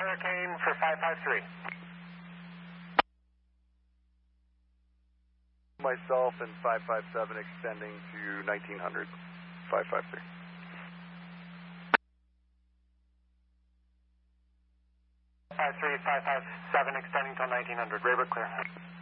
Hurricane for 553. Myself and 557 extending to 1900. 553. 553, 557 extending till 1900. Rayburg clear.